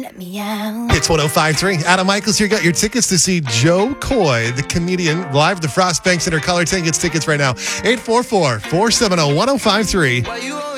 Let me out. It's 105.3. Adam Michaels here. Got your tickets to see Joe Coy, the comedian, live at the Frost Bank Center. Color tickets right now. 844-470-1053.